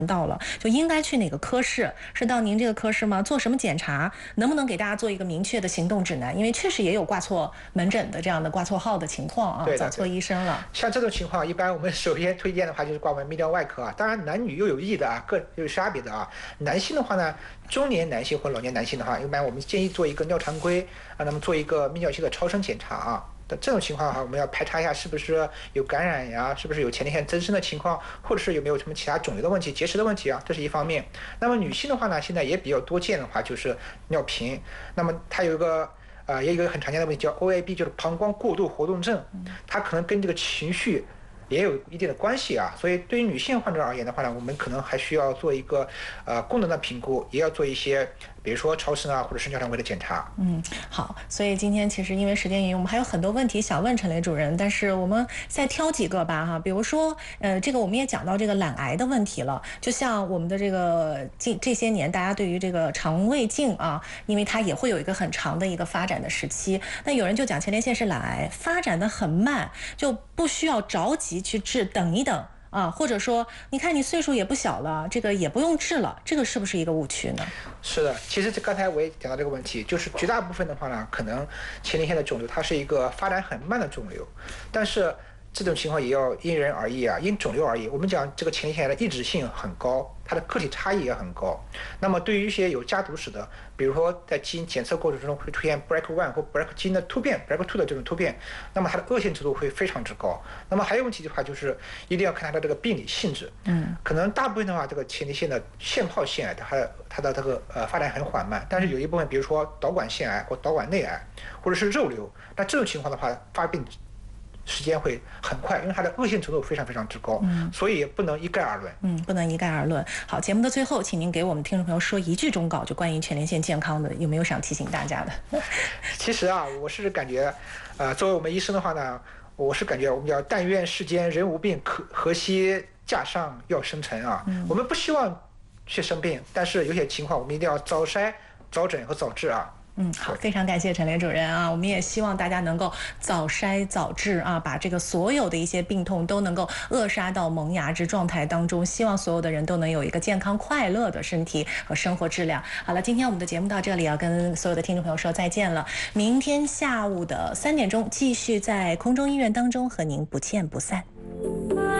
到了，就应该去哪个科室？是到您这个科室吗？做什么检查？能不能给大家做一个明确的行动指南？因为确实也有挂错门诊的这样的挂错号的情况啊，找错医生了。 像这种情况，一般我们首先推荐的话就是挂我们泌尿外科啊。当然男女又有异的啊，各有差别的啊。男性的话呢，中年男性或老年男性的话，一般我们建议做一个尿常规啊，那么做一个泌尿系的超声检查啊。这种情况的话，我们要排查一下是不是有感染呀，是不是有前列腺增生的情况，或者是有没有什么其他肿瘤的问题、结石的问题啊，这是一方面。那么女性的话呢，现在也比较多见的话就是尿频，那么它有一个也有一个很常见的问题叫 OAB， 就是膀胱过度活动症，它可能跟这个情绪也有一定的关系啊。所以对于女性患者而言的话呢，我们可能还需要做一个功能的评估，也要做一些比如说超声啊，或者是尿常规的检查。 好，所以今天其实因为时间原因，我们还有很多问题想问陈雷主任，但是我们再挑几个吧哈。比如说，这个我们也讲到这个懒癌的问题了，就像我们的这些年，大家对于这个肠胃镜啊，因为它也会有一个很长的一个发展的时期。那有人就讲前列腺是懒癌，发展的很慢，就不需要着急去治，等一等。或者说，你看你岁数也不小了，这个也不用治了，这个是不是一个误区呢？ 是的，其实刚才我也讲到这个问题，就是绝大部分的话呢，可能前列腺的肿瘤它是一个发展很慢的肿瘤，但是这种情况也要因人而异啊，因肿瘤而异。我们讲这个前列腺的抑制性很高，它的个体差异也很高。那么对于一些有家族史的，比如说在基因检测过程中会出现 BRCA1 或 BRCA 基因的突变 ，BRCA2 的这种突变，那么它的恶性程度会非常之高。那么还有问题的话，就是一定要看它的这个病理性质。可能大部分的话，这个前列腺的腺泡腺癌，它的这个发展很缓慢，但是有一部分，比如说导管腺癌或导管内癌，或者是肉瘤，那这种情况的话，发病时间会很快，因为它的恶性程度非常非常之高，所以不能一概而论。 不能一概而论。好，节目的最后，请您给我们听众朋友说一句忠告，就关于前列腺健康的，有没有想提醒大家的？ 其实啊，我是感觉，作为我们医生的话呢，我是感觉我们要但愿世间人无病，何惜架上药生尘啊。我们不希望去生病，但是有些情况我们一定要早筛、早诊和早治啊。 好，非常感谢陈雷主任啊！我们也希望大家能够早筛早治啊，把这个所有的一些病痛都能够扼杀到萌芽之状态当中。希望所有的人都能有一个健康快乐的身体和生活质量。好了，今天我们的节目到这里，要跟所有的听众朋友说再见了。明天下午的3点钟，继续在空中医院当中和您不见不散。